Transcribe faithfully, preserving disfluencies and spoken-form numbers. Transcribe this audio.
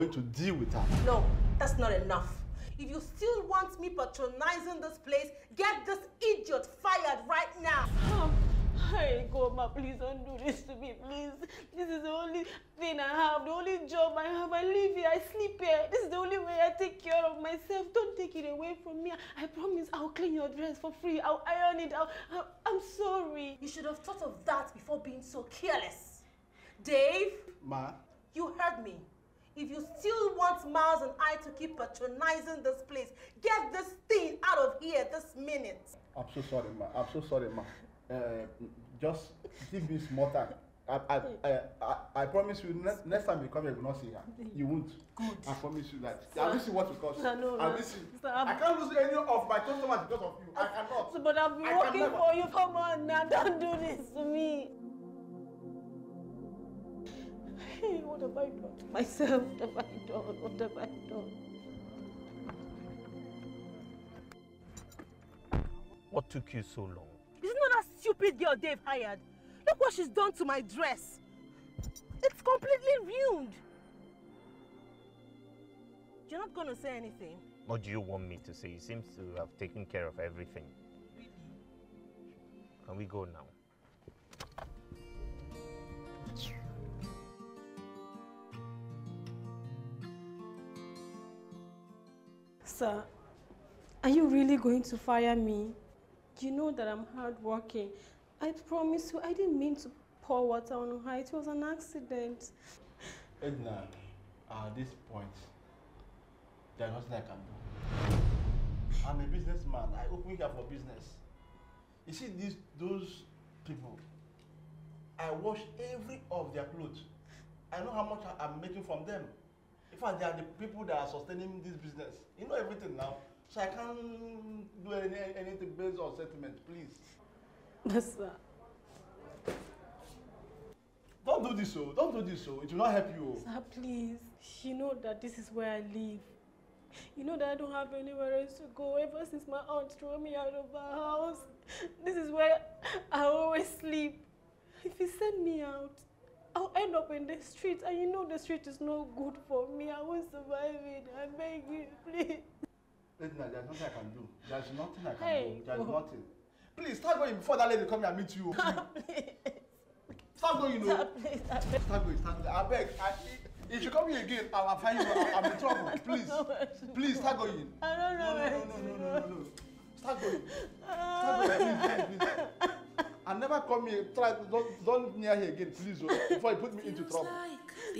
going to deal with her. No, that's not enough. If you still want me patronizing this place, get this idiot fired right now. Oh, hey, Goma, please don't do this to me, please. This is the only thing I have, the only job I have. I live here, I sleep here. This is the only way I take care of myself. Don't take it away from me. I promise I'll clean your dress for free. I'll iron it. I'll, I'll, I'm sorry. You should have thought of that before being so careless. Dave? Ma? You heard me. If you still want Miles and I to keep patronizing this place, get this thing out of here this minute. I'm so sorry, ma. I'm so sorry, ma. Uh, just give me small time. I, I, I, I, I promise you, next, next time you come here, you will not see her. You won't. Good. I promise you that. I will see what it costs. No, no, I no. will see. Sir, I can't lose any of my customers because of you. I cannot. So, but I've been I working can for you. Come on now, don't do this to me. Hey, what have I done to myself? What have I done? What have I done? What took you so long? Isn't that stupid girl Dave hired? Look what she's done to my dress. It's completely ruined. You're not going to say anything? What do you want me to say? He seems to have taken care of everything. Really? Can we go now? Sir, are you really going to fire me? You know that I'm hardworking. I promise you, I didn't mean to pour water on her. It was an accident. Edna, at this point, there's nothing I can do. I'm a businessman. I open here for business. You see these those people, I wash every of their clothes. I know how much I'm making from them. In fact, they are the people that are sustaining this business. You know everything now. So I can't do any, anything based on sentiment, please. Yes, sir. Don't do this, so. Don't do this, so. It will not help you. Sir, please. You know that this is where I live. You know that I don't have anywhere else to go ever since my aunt threw me out of her house. This is where I always sleep. If you send me out, I'll end up in the street, and you know the street is no good for me. I won't survive it. I beg you, please. Edna, there's nothing I can do. There's nothing I can Hey, do. There's oh. nothing. Please, start going before that lady come here and meet you. Please. Start going, you know. Sir, please. I beg. Start going, start going. I beg. I, if you come here again, I'll find you. I'm in trouble. Please. Please, start going. I don't know No, where no, to no, no, go. no, no, no. Start going. Start going, please, please, please. And never come here. Try, don't, don't near here again, please, oh, before you put me into trouble.